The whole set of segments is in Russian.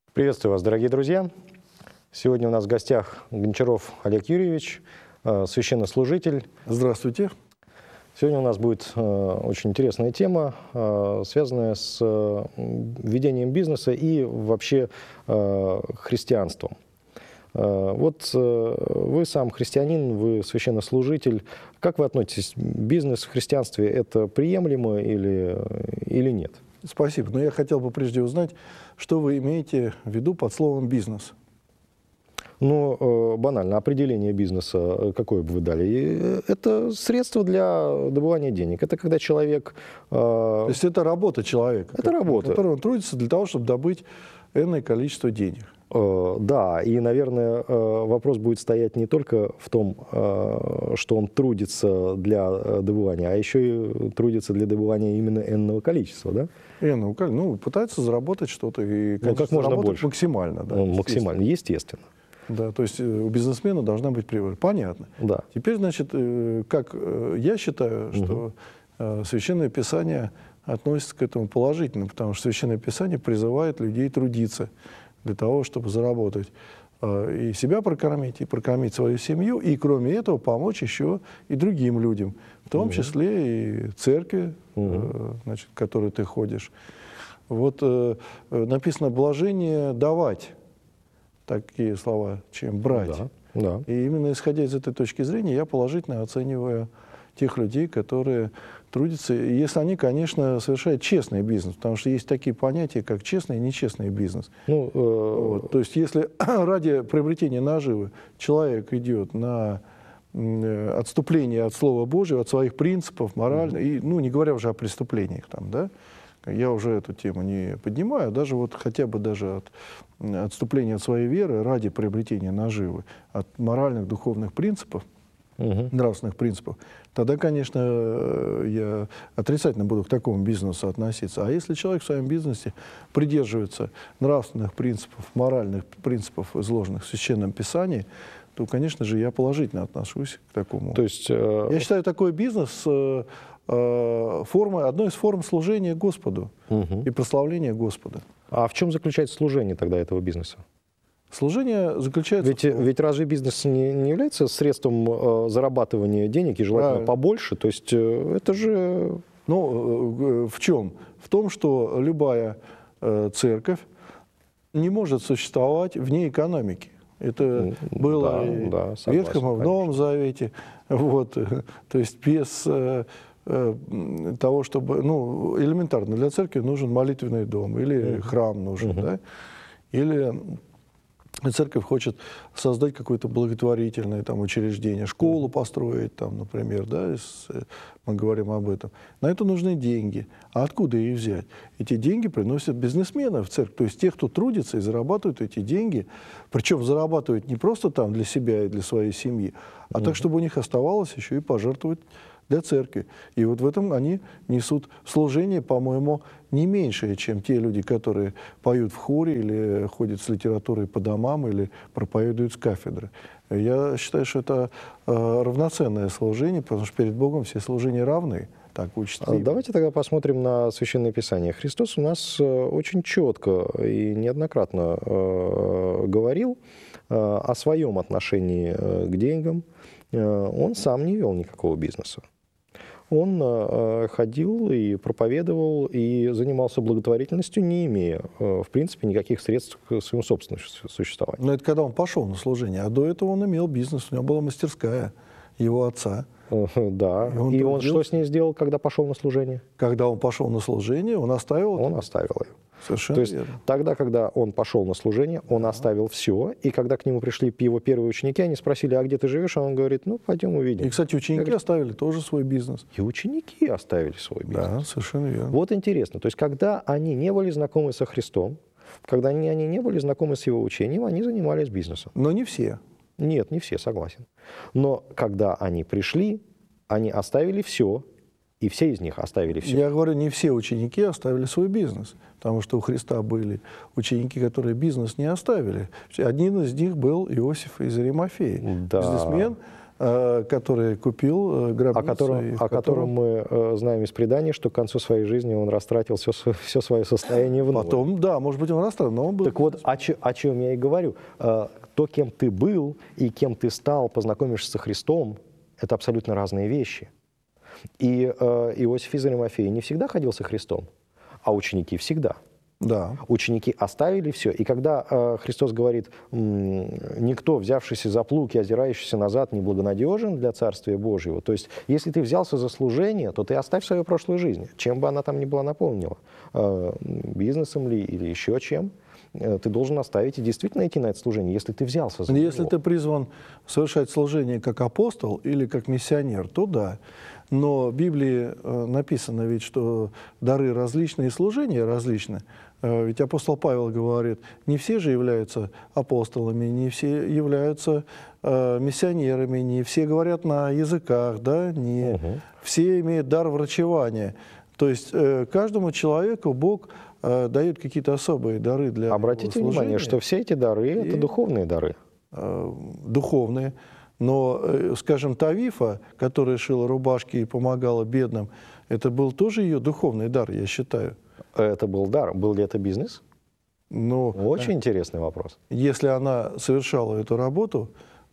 Приветствую вас, дорогие друзья. Сегодня у нас в гостях Гончаров Олег Юрьевич, священнослужитель. Здравствуйте. Сегодня у нас будет очень интересная тема, связанная с ведением бизнеса и вообще христианством. Вот вы сам христианин, вы священнослужитель. Как вы относитесь? Бизнес в христианстве – это приемлемо или нет? Спасибо. Но я хотел бы прежде узнать, что вы имеете в виду под словом «бизнес». Ну, банально, определение бизнеса, какое бы вы дали? Это средство для добывания денег. Это когда человек... То есть это работа человека, Это работа. который он трудится для того, чтобы добыть энное количество денег. Да, и, наверное, вопрос будет стоять не только в том, что он трудится для добывания, а еще и трудится для добывания именно энного количества, да? Энного количества. Ну, пытается заработать что-то и, конечно, как можно заработать больше. Максимально. Да, Максимально, естественно. Да, то есть у бизнесмена должна быть прибыль. Понятно. Да. Теперь, значит, как я считаю, что Священное Писание относится к этому положительно, потому что Священное Писание призывает людей трудиться для того, чтобы заработать и себя прокормить, и прокормить свою семью, и кроме этого помочь еще и другим людям, в том числе и церкви, значит, в которой ты ходишь. Вот написано «блажение давать», такие слова, чем брать. Да, да. И именно исходя из этой точки зрения я положительно оцениваю тех людей, которые трудятся, если они, конечно, совершают честный бизнес, потому что есть такие понятия, как честный и нечестный бизнес. Вот. То есть если ради приобретения наживы человек идет на отступление от Слова Божьего, от своих принципов, морально, и, ну, не говоря уже о преступлениях, там, да, я уже эту тему не поднимаю, даже вот хотя бы даже от отступления от своей веры ради приобретения наживы, от моральных, духовных принципов, нравственных принципов, тогда, конечно, я отрицательно буду к такому бизнесу относиться. А если человек в своем бизнесе придерживается нравственных принципов, моральных принципов, изложенных в Священном Писании, то, конечно же, я положительно отношусь к такому. То есть, я считаю, такой бизнес одной из форм служения Господу и прославления Господа. А в чем заключается служение тогда этого бизнеса? Служение заключается... Ведь разве бизнес не является средством зарабатывания денег и желательно побольше? То есть это же... Ну, в чем? В том, что любая церковь не может существовать вне экономики. Это было и в Ветхом и в Новом Завете. Вот. То есть без того, чтобы... Ну, элементарно, для церкви нужен молитвенный дом или храм нужен, да? Или... Церковь хочет создать какое-то благотворительное там учреждение, школу построить, там, например, да, мы говорим об этом. На это нужны деньги. А откуда их взять? Эти деньги приносят бизнесмены в церковь, то есть те, кто трудится и зарабатывают эти деньги, причем зарабатывают не просто там для себя и для своей семьи, а так, чтобы у них оставалось еще и пожертвовать для церкви. И вот в этом они несут служение, по-моему, не меньшее, чем те люди, которые поют в хоре или ходят с литературой по домам или проповедуют с кафедры. Я считаю, что это равноценное служение, потому что перед Богом все служения равны. Так учится. Давайте тогда посмотрим на Священное Писание. Христос у нас очень четко и неоднократно говорил о своем отношении к деньгам. Он сам не вел никакого бизнеса. Он ходил и проповедовал, и занимался благотворительностью, не имея, в принципе, никаких средств к своему собственному существованию. Но это когда он пошел на служение. А до этого он имел бизнес, у него была мастерская его отца. Да. И он что с ней сделал, когда пошел на служение? Когда он пошел на служение, он оставил... Он оставил ее. Совершенно То есть верно. тогда, когда он пошел на служение, он оставил все, и когда к нему пришли его первые ученики, они спросили, а где ты живешь? А он говорит, ну, пойдем увидим. И, кстати, ученики оставили тоже свой бизнес. И ученики оставили свой бизнес. Да, совершенно верно. Вот интересно, то есть когда они не были знакомы со Христом, когда они не были знакомы с его учением, они занимались бизнесом. Но не все. Нет, не все, согласен. Но когда они пришли, они оставили все, и все из них оставили все. Я говорю, не все ученики оставили свой бизнес, потому что у Христа были ученики, которые бизнес не оставили. Один из них был Иосиф из Аримафеи, Да. бизнесмен, который купил гробницу. О котором мы знаем из преданий, что к концу своей жизни он растратил все свое состояние вновь. Потом, да, может быть, он растратил, но он был... Так вот, о чем я и говорю. То, кем ты был и кем ты стал, познакомившись со Христом, это абсолютно разные вещи. И Иосиф из Аримафеи не всегда ходил со Христом, а ученики всегда. Да. Ученики оставили все. И когда Христос говорит, никто, взявшийся за плуг и озирающийся назад, не благонадежен для Царствия Божьего. То есть, если ты взялся за служение, то ты оставь свою прошлую жизнь, чем бы она там ни была наполнила. Бизнесом ли или еще чем. Ты должен оставить и действительно идти на это служение, если ты взялся за него. Если ты призван совершать служение как апостол или как миссионер, то да. Но в Библии написано ведь, что дары различные и служения различны. Ведь апостол Павел говорит, не все же являются апостолами, не все являются миссионерами, не все говорят на языках, да? Не все имеют дар врачевания. То есть каждому человеку Бог дает какие-то особые дары для Обратите внимание, что все эти дары – это духовные дары. Духовные. Но, скажем, Тавифа, которая шила рубашки и помогала бедным, это был тоже ее духовный дар, я считаю. Это был дар. Был ли это бизнес? Но, очень интересный вопрос. Если она совершала эту работу,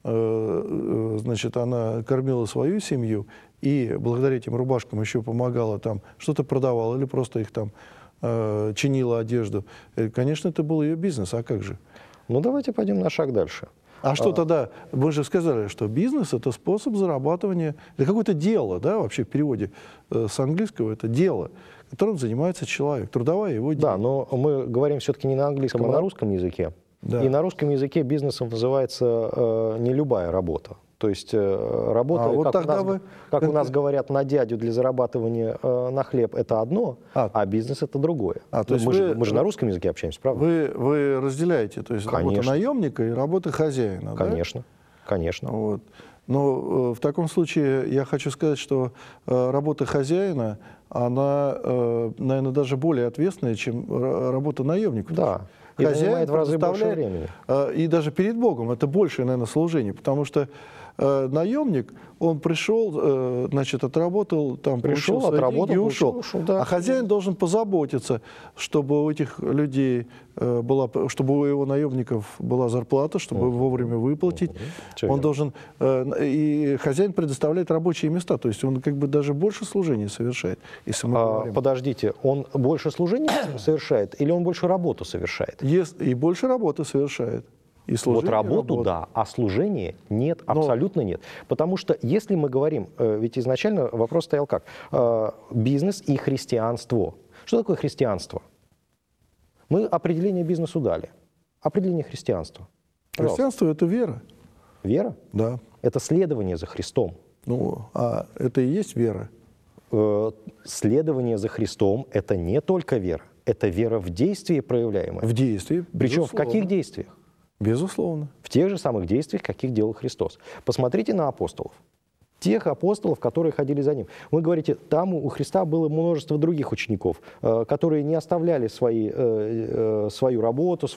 значит, она кормила свою семью и благодаря этим рубашкам еще помогала там, что-то продавала или просто их там чинила одежду. Конечно, это был ее бизнес, а как же? Ну, давайте пойдем на шаг дальше. А что тогда? Мы же сказали, что бизнес – это способ зарабатывания, это какое-то дело, да, вообще в переводе с английского это дело, которым занимается человек, трудовая его деятельность. Да, но мы говорим все-таки не на английском, а на русском языке. Да. И на русском языке бизнесом называется не любая работа. То есть работа, вот как у нас говорят, на дядю для зарабатывания на хлеб – это одно, а бизнес – это другое. То есть мы же на русском языке общаемся, правда? Вы разделяете, то есть работа наемника и работа хозяина, конечно, да? Конечно. Вот. Но в таком случае я хочу сказать, что работа хозяина, она, наверное, даже более ответственная, чем работа наемника. Да. И занимает в разы больше времени. И даже перед Богом это большее, наверное, служение, потому что наемник, он пришел, значит, отработал, там, пришел, отработал и ушел. Да. А хозяин должен позаботиться, чтобы у этих людей была, чтобы у его наемников была зарплата, чтобы вовремя выплатить. Он должен, и хозяин предоставляет рабочие места, то есть он как бы даже больше служения совершает. Если мы говорим. Подождите, он больше служения совершает или он больше работу совершает? И больше работы совершает. И вот работу, да, а служение нет, абсолютно нет. Потому что если мы говорим, ведь изначально вопрос стоял как? Бизнес и христианство. Что такое христианство? Мы определение бизнесу дали. Определение христианства. Христианство – это вера. Вера? Да. Это следование за Христом. Ну, а это и есть вера. Следование за Христом – это не только вера. Это вера в действии проявляемая. В действии, причем в каких действиях? Безусловно. В тех же самых действиях, каких делал Христос. Посмотрите на апостолов. Тех апостолов, которые ходили за ним. Вы говорите, там у Христа было множество других учеников, которые не оставляли свою работу,